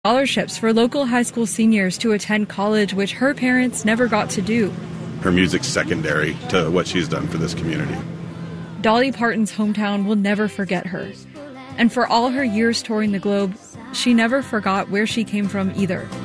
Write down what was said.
scholarships for local high school seniors to attend college, which her parents never got to do. Her music's secondary to what she's done for this community. Dolly Parton's hometown will never forget her. And for all her years touring the globe, she never forgot where she came from either.